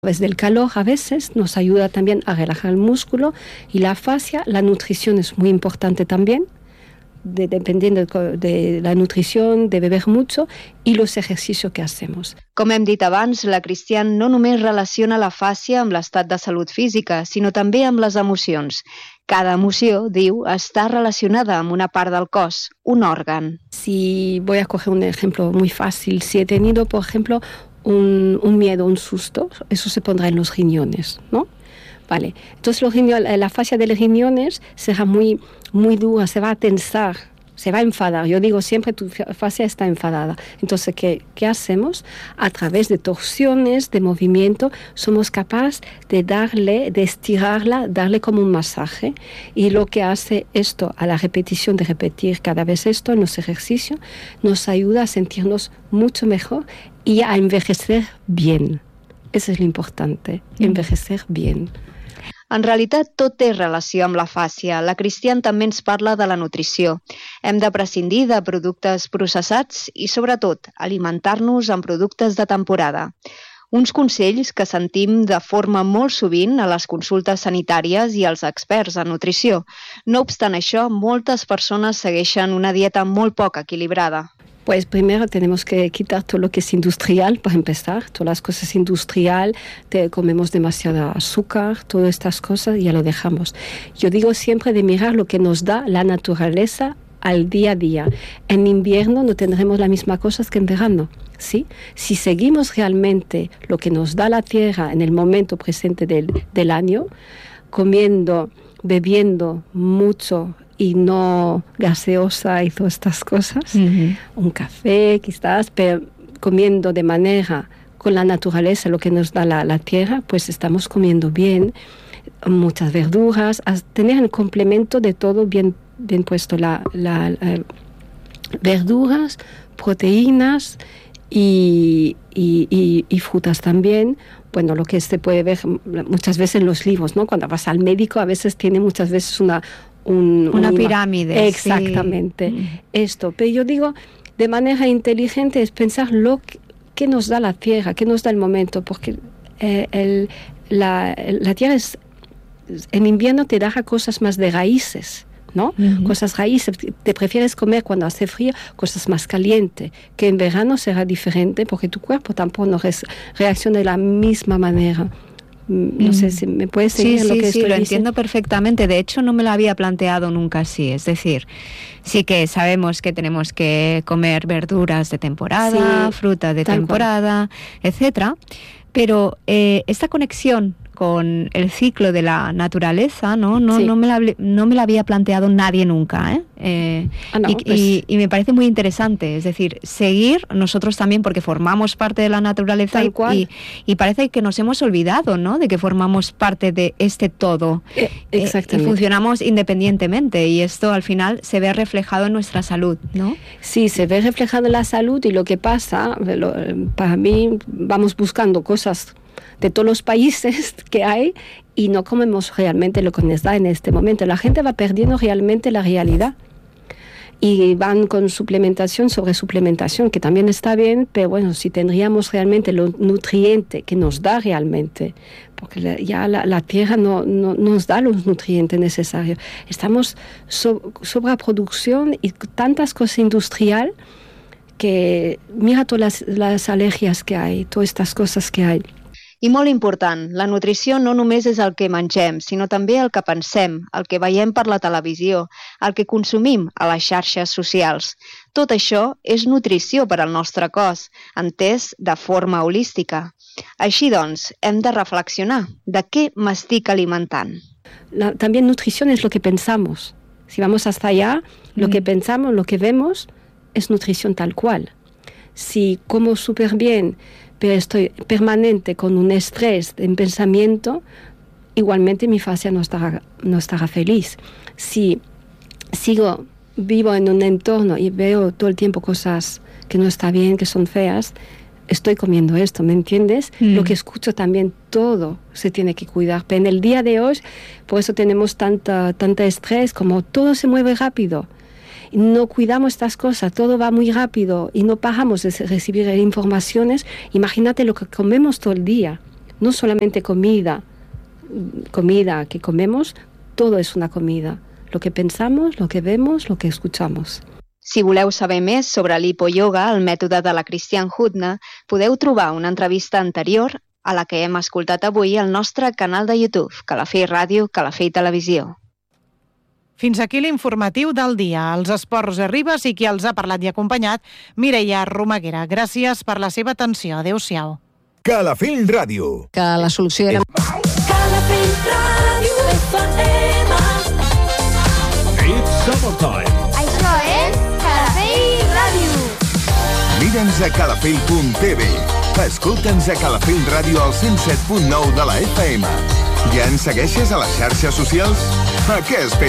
Desde el calor a veces nos ayuda también a relajar el músculo y la fascia. La nutrición es muy importante también, dependiendo de la nutrición, de beber mucho y los ejercicios que hacemos. Com hem dit abans, la Cristian no només relaciona la fàscia amb l'estat de salut física, sinó també amb les emocions. Cada emoció, diu, està relacionada amb una part del cos, un òrgan. Si voy a coger un ejemplo muy fácil, si he tenido, por ejemplo, un miedo, un susto, eso se pondrá en los riñones, ¿no? Vale, entonces la fascia de los riñones será muy dura, se va a tensar, se va a enfadar. Yo digo siempre, tu fascia está enfadada. Entonces, ¿qué hacemos? A través de torsiones, de movimiento, somos capaces de estirarla, darle como un masaje. Y lo que hace esto, a la repetición de repetir cada vez esto en los ejercicios, nos ayuda a sentirnos mucho mejor y a envejecer bien. Eso es lo importante, envejecer bien. En realitat, tot té relació amb la fàscia. La Cristian també ens parla de la nutrició. Hem de prescindir de productes processats i, sobretot, alimentar-nos amb productes de temporada. Uns consells que sentim de forma molt sovint a les consultes sanitàries i als experts en nutrició. No obstant això, moltes persones segueixen una dieta molt poc equilibrada. Pues primero tenemos que quitar todo lo que es industrial, para empezar, todas las cosas industrial, comemos demasiado azúcar, todas estas cosas, ya lo dejamos. Yo digo siempre de mirar lo que nos da la naturaleza al día a día. En invierno no tendremos las mismas cosas que en verano, ¿sí? Si seguimos realmente lo que nos da la tierra en el momento presente del año, comiendo, bebiendo mucho y no gaseosa y todas estas cosas, un café quizás, pero comiendo de manera con la naturaleza, lo que nos da la tierra, pues estamos comiendo bien, muchas verduras, tener el complemento de todo bien puesto, verduras, proteínas y frutas también. Bueno, lo que se puede ver muchas veces en los libros, ¿no? Cuando vas al médico, a veces tiene muchas veces una pirámide. Exactamente, sí. Esto. Pero yo digo, de manera inteligente es pensar qué nos da la tierra, qué nos da el momento, porque la tierra en invierno te da cosas más de raíces, ¿no? Cosas raíces. Te prefieres comer cuando hace frío cosas más calientes, que en verano será diferente porque tu cuerpo tampoco no reacciona de la misma manera. No sé si me puedes seguir lo que estoy diciendo. Sí, lo entiendo perfectamente. De hecho, no me lo había planteado nunca así. Es decir, sí que sabemos que tenemos que comer verduras de temporada, fruta de temporada, etcétera. Pero esta conexión con el ciclo de la naturaleza, no me la había planteado nadie nunca, y me parece muy interesante, es decir, seguir nosotros también, porque formamos parte de la naturaleza y parece que nos hemos olvidado, ¿no?, de que formamos parte de este todo, y funcionamos independientemente, y esto al final se ve reflejado en nuestra salud, ¿no? Sí, se ve reflejado en la salud, y lo que pasa, para mí, vamos buscando cosas de todos los países que hay y no comemos realmente lo que nos da en este momento. La gente va perdiendo realmente la realidad y van con suplementación sobre suplementación, que también está bien, pero bueno, si tendríamos realmente los nutrientes que nos da realmente, porque ya la tierra no nos da los nutrientes necesarios. Estamos sobreproducción y tantas cosas industriales que mira todas las alergias que hay, todas estas cosas que hay. I molt important, la nutrició no només és el que mengem, sinó també el que pensem, el que veiem per la televisió, el que consumim a les xarxes socials. Tot això és nutrició per al nostre cos, entès de forma holística. Així doncs, hem de reflexionar de què m'estic alimentant. También nutrición es lo que pensamos. Si vamos hasta allá, lo que pensamos, lo que vemos, es nutrición tal cual. Si como súper bien, pero estoy permanente con un estrés en pensamiento, igualmente mi fascia no estará feliz. Si vivo en un entorno y veo todo el tiempo cosas que no están bien, que son feas, estoy comiendo esto, ¿me entiendes? Lo que escucho también, todo se tiene que cuidar. Pero en el día de hoy, por eso tenemos tanta estrés, como todo se mueve rápido. No cuidamos estas cosas, todo va muy rápido y no paramos de recibir informaciones. Imagínate lo que comemos todo el día. No solamente comida que comemos, todo es una comida. Lo que pensamos, lo que vemos, lo que escuchamos. Si voleu saber més sobre l'hipoyoga, el mètode de la Christiane Huttner, podeu trobar una entrevista anterior a la que hem escoltat avui al nostre canal de YouTube, Calafell Ràdio, Calafell Televisió. Fins aquí l'informatiu del dia. Els esports a Ribes i qui els ha parlat i acompanyat, Mireia Romaguera. Gràcies per la seva atenció. Adéu-siau. Calafell Ràdio. Que la solució era... Calafell Ràdio FM. It's summertime. Això és Calafell Ràdio. Mira'ns a calafell.tv. Escolta'ns a Calafell Ràdio al 107.9 de la FM. Ja ens segueixes a les xarxes socials? A què esperes?